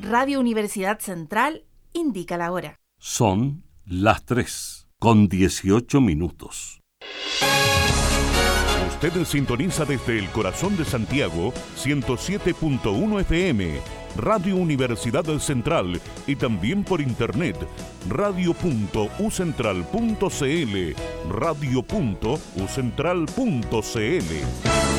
Radio Universidad Central indica la hora. Son las 3:18. Usted sintoniza desde el corazón de Santiago 107.1 FM, Radio Universidad Central, y también por internet radio.ucentral.cl, radio.ucentral.cl.